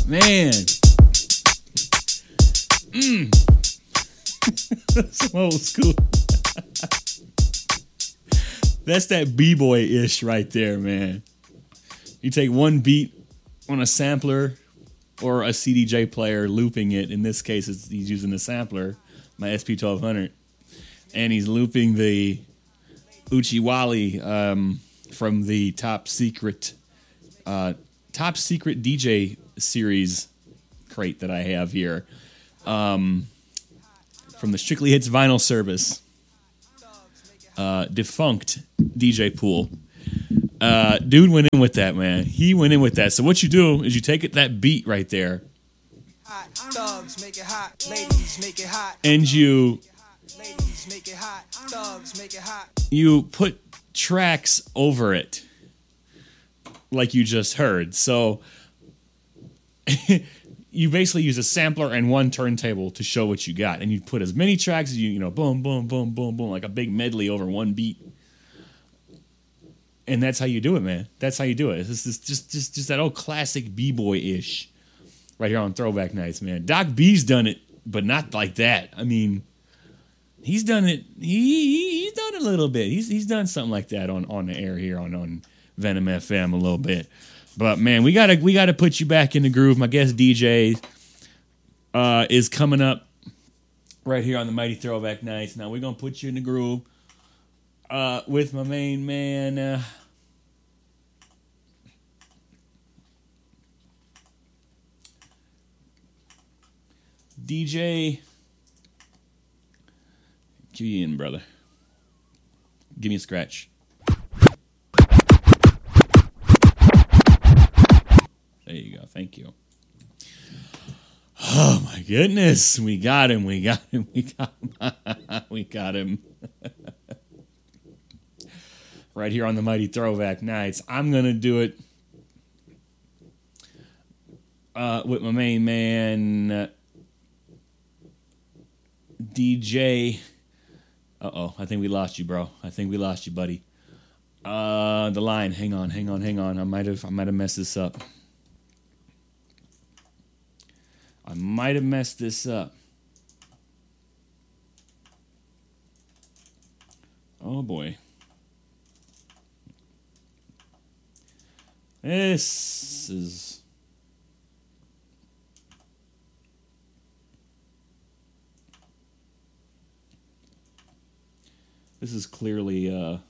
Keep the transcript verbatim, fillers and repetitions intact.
Man. Mm. Some old school. That's that B-boy-ish right there, man. You take one beat on a sampler or a C D J player looping it. In this case, it's, he's using the sampler, my S P twelve hundred, and he's looping the Uchiwali um, from the Top Secret uh, Top Secret D J series crate that I have here um, from the Strictly Hits vinyl service. Uh, defunct D J pool. Uh, dude went in with that, man. He went in with that. So what you do is you take it, that beat right there, Hot thugs make it hot, ladies make it hot, and you ladies make it hot, thugs make it hot. you put tracks over it, like you just heard. So you basically use a sampler and one turntable to show what you got, and you put as many tracks as you, you know, boom, boom, boom, boom, boom, like a big medley over one beat. And that's how you do it, man. That's how you do it. It's just, just, just, just that old classic B-boy-ish right here on Throwback Nights, man. Doc B's done it, but not like that. I mean, he's done it. He, he's done it a little bit. He's he's done something like that on, on the air here on, on Venom F M a little bit. But man, we gotta we gotta put you back in the groove. My guest D J uh, is coming up right here on the Mighty Throwback Nights. Now we're gonna put you in the groove uh, with my main man. Uh, D J, give you in, brother. Give me a scratch. There you go. Thank you. Oh my goodness, we got him. We got him. We got him. We got him. Right here on the Mighty Throwback Nights. I'm gonna do it uh, with my main man. Uh, D J, uh-oh, I think we lost you, bro. I think we lost you, buddy. Uh, the line, hang on, hang on, hang on. I might have, I might have messed this up. I might have messed this up. Oh boy, this is. This is clearly uh,